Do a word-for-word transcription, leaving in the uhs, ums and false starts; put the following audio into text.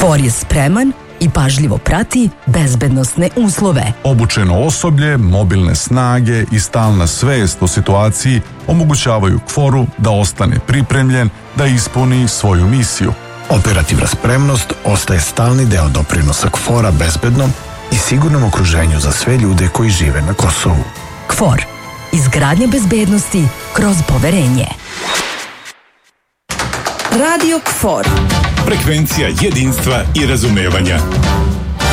KFOR je spreman i pažljivo prati bezbednosne uslove. Obučeno osoblje, mobilne snage i stalna svest o situaciji omogućavaju KFOR-u da ostane pripremljen da ispuni svoju misiju. Operativna spremnost ostaje stalni deo doprinosa KFOR-a bezbednom i sigurnom okruženju za sve ljude koji žive na Kosovu. KFOR. Izgradnja bezbednosti kroz poverenje. Radio KFOR. Frekvencija jedinstva i razumevanja.